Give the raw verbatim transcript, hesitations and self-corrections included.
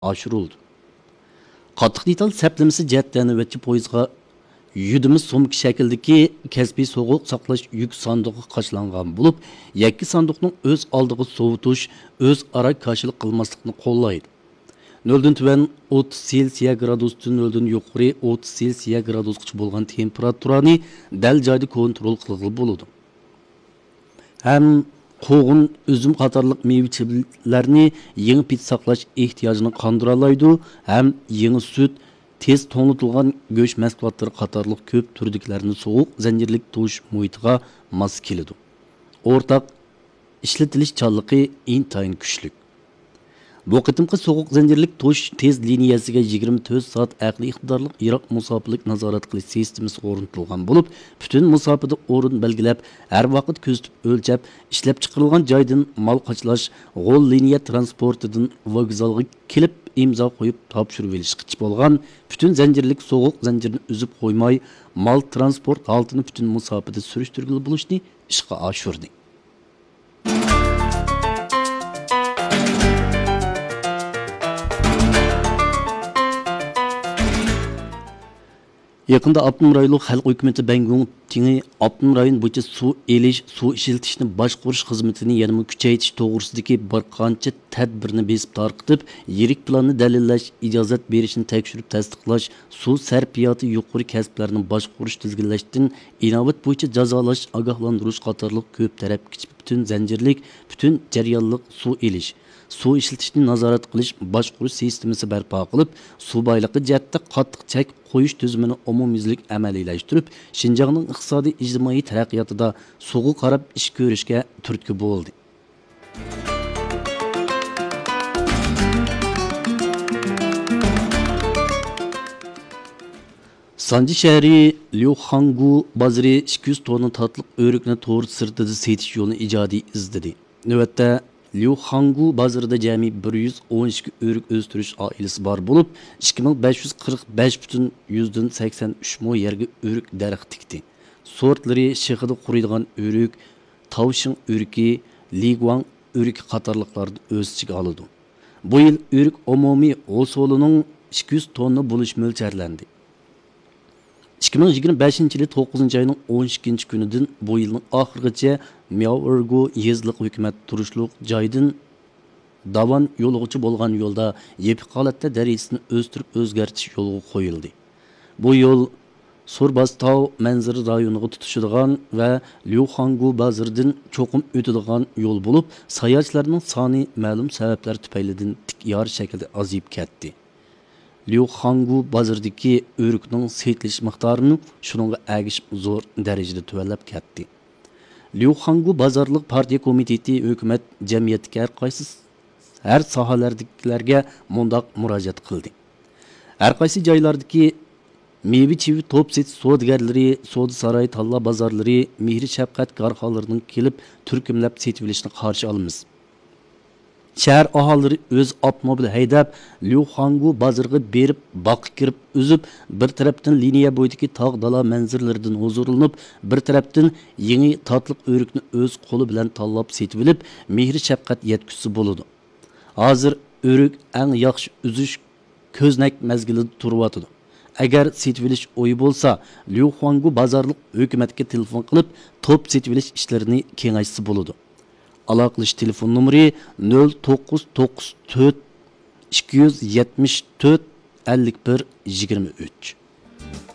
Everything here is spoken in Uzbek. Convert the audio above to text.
oshiruldi. Qattiq detal saplamasi jihatdan navbatchi poyezdga yudimiz so'mki shakldagi kasbiy sovuq saqlash yuk sandig'i qachlangan bo'lib, yakki sandiqning o'z oldiga sovutish, o'z ara qarshilik qilmaslikni qo'llaydi. noldan tuvan o'ttiz selsiya gradusdan noldan yuqori o'ttiz selsiya gradusgacha bo'lgan temperaturani dal joyda kontrol qilib bo'ladi. Ham qo'g'in, üzüm qatorliq meva-chevalarni yangi pit saqlash ehtiyojini qondira oladi, ham yangi sut, tez to'ng'itilgan go'sht mahsulotlari qatorliq ko'p turdiklarini sovuq zanjirlik to'sh muhitiga mos keladi. O'rtaq ishlatilish chonligi intayin kuchli. Bu qitimqi soğuk zincirlik toş tez liniyasiga yigirma to'rt soat aqli iqtidorlik Iroq musofirlik nazorat qilish sistemasi o'rnatilgan bo'lib, butun musofirda o'rin belgilab, har vaqt kuzatib o'lchab, ishlab chiqarilgan joydan mol qachlash, g'ol liniya transportidan vokzalga kelib imzo qo'yib topshirib olishqich bo'lgan, butun zincirlik soğuk zincirini uzib qo'ymay, mol transport holatini butun musofirda surishtirgili bo'lishni ishga oshirdi. Yakında Abdum rayonluq xalq hökuməti Bangong tingi Abdum rayon bo'yicha suv elish, suv ishlatishni boshqarish xizmatini yanada kuchaytirish to'g'risidagi bir qancha tadbirni besib tarqitib, yirik planni dalillash, ijozat berishni tekshirib tasdiqlash, suv sarfiyoti yuqori kasblarni boshqarish tizginlashdan inovat bo'yicha jazolash, ogohlantirish qatorliq ko'p tarafli butun zanjirlik, butun jarayonliq suv elish, suv ishlatishni nazorat qilish, boshqarish sistemasi barpo qilib, suv boyligi jihatda qattiq chek qo'yish tizimini umumyuzlik amaliyleştirib, Şinjanning iqtisodiy ijtimoiy taraqqiyotida suvga qarab ish ko'rishga turtki bo'ldi. Sanji shahri Liuxangu bozori ikki yuz tonna tatliq o'rikni to'g'ri sirtida setish yo'lini ijodiy izladi. Navbatda Liuxangu bozorida jami bir yuz o'n ikki o'rik o'stirish oilasi bor bo'lib, ikki ming besh yuz qirq besh butun yuzdan sakson uch mo yerga o'rik daraxt tikdi. Sortlari shehida quriydigan o'rik, tavshin o'riki, liguang o'riki qatorliqlarni o'z ichiga oladi. Bu yil o'rik umumiy hosolining ikki yuz tonna bo'lish mo'ljallanadi. ikki ming yigirma beshinchi yil to'qqizinchi oyning o'n ikkinchi kunidan bu yilning oxirigacha Miao'rgu yezliq hukumat turishliq joydan davan yo'lg'uchi bo'lgan yo'lda yepiq holatda darajasini o'stirib o'zgartirish yo'lga qo'yildi. Bu yo'l Surbastov manzara rayoniga tutishadigan va Liuxangu bozoridan cho'qim o'tadigan yo'l bo'lib, sayohatchilarning soni ma'lum sabablar tufaylidan tik yor shaklda aziyib ketdi. Liuxangu bozoridagi o'rikning setilish miqdorini shuningga agishib zo'r darajada tuvanlab ketdi. Liuxangu bozorliq partiya komiteti hukumat jamiyatga har qaysi har sohalardagilarga mundaq murojaat qildi. Har qaysi joylardagi meva-chevar to'p setish savdogarlari, savdo saroy talla bozorlari, mehri shafqat korxonalarining kelib turkumlab setib olishni qarshi olamiz. Shahar aholilari o'z avtomobil haydab Liuxangu bozoriga berib, baq kirib, uzib, bir tarafdan liniya bo'yidagi tog' dala manzaralaridan huzurlanib, bir tarafdan yangi tatliq o'rikni o'z qo'li bilan tanlab setib olib, mehri shafqat yetkizsa bo'ladi. Hozir o'rik eng yaxshi uzish ko'znak mazgilida turyapti. Agar setib olish o'yi bo'lsa, Liuxangu bozorliq hukumatga telefon qilib, to'p setib olish ishlarini kengaytsa bo'ladi. Aloqalash telefon nomeri nol to'qqiz to'qqiz to'rt ikki yuz yetmish to'rt ellik bir yigirma uch.